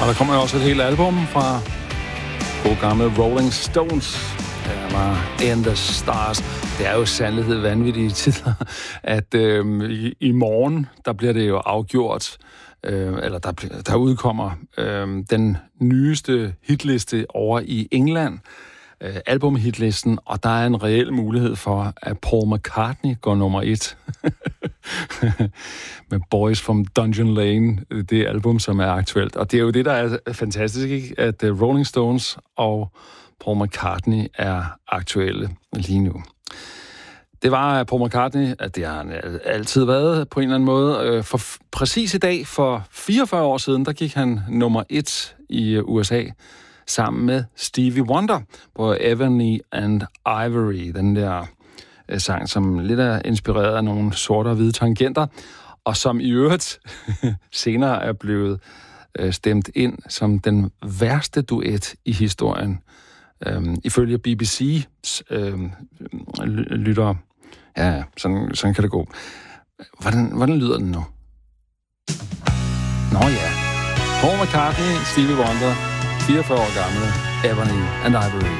Og der kommer jo også et helt album fra gode gamle Rolling Stones. Der var In the Stars. Det er jo sandhed vanvittige tider, at i morgen, der bliver det jo afgjort, eller der udkommer den nyeste hitliste over i England, albumhitlisten, og der er en reel mulighed for, at Paul McCartney går nummer 1 med Boys from Dungeon Lane, det album, som er aktuelt. Og det er jo det, der er fantastisk, ikke? At Rolling Stones og Paul McCartney er aktuelle lige nu. Det var Paul McCartney, at det har han altid været på en eller anden måde. For præcis i dag, for 44 år siden, der gik han nummer 1 i USA, sammen med Stevie Wonder på Ebony and Ivory, den der sang, som lidt er inspireret af nogle sorte og hvide tangenter, og som i øvrigt senere er blevet stemt ind som den værste duet i historien. Ifølge BBC's lyttere. Ja, sådan kan det gå. Hvordan lyder den nu? Nå ja. Paul McCartney, Stevie Wonder, 44 år gamle, Ebony and Ivory.